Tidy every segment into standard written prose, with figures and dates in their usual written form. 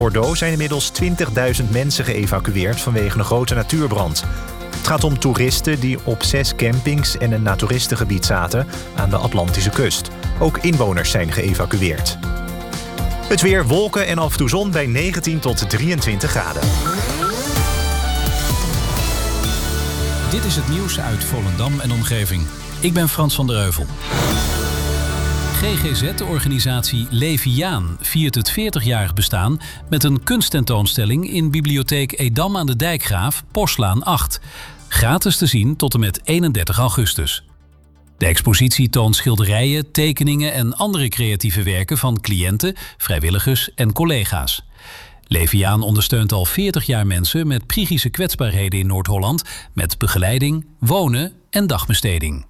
Bordeaux zijn inmiddels 20.000 mensen geëvacueerd vanwege een grote natuurbrand. Het gaat om toeristen die op 6 campings en een naturistengebied zaten aan de Atlantische kust. Ook inwoners zijn geëvacueerd. Het weer, wolken en af en toe zon bij 19 tot 23 graden. Dit is het nieuws uit Volendam en omgeving. Ik ben Frans van der Heuvel. GGZ-organisatie Leviaan viert het 40-jarig bestaan met een kunsttentoonstelling in bibliotheek Edam aan de Dijkgraaf, Porslaan 8. Gratis te zien tot en met 31 augustus. De expositie toont schilderijen, tekeningen en andere creatieve werken van cliënten, vrijwilligers en collega's. Leviaan ondersteunt al 40 jaar mensen met psychische kwetsbaarheden in Noord-Holland met begeleiding, wonen en dagbesteding.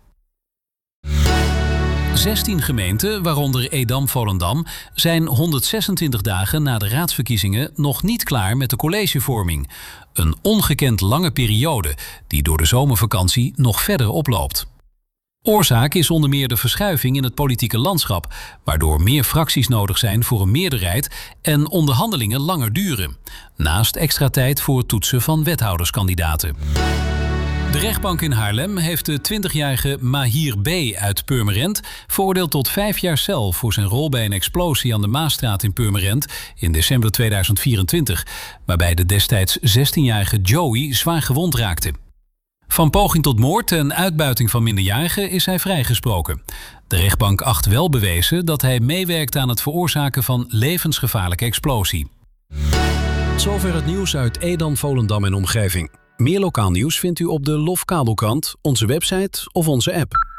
16 gemeenten, waaronder Edam-Volendam, zijn 126 dagen na de raadsverkiezingen nog niet klaar met de collegevorming. Een ongekend lange periode die door de zomervakantie nog verder oploopt. Oorzaak is onder meer de verschuiving in het politieke landschap, waardoor meer fracties nodig zijn voor een meerderheid en onderhandelingen langer duren. Naast extra tijd voor het toetsen van wethouderskandidaten. De rechtbank in Haarlem heeft de 20-jarige Mahir B. uit Purmerend veroordeeld tot 5 jaar cel voor zijn rol bij een explosie aan de Maasstraat in Purmerend in december 2024, waarbij de destijds 16-jarige Joey zwaar gewond raakte. Van poging tot moord en uitbuiting van minderjarigen is hij vrijgesproken. De rechtbank acht wel bewezen dat hij meewerkt aan het veroorzaken van levensgevaarlijke explosie. Zover het nieuws uit Edam, Volendam en omgeving. Meer lokaal nieuws vindt u op de LOF Kabelkrant, onze website of onze app.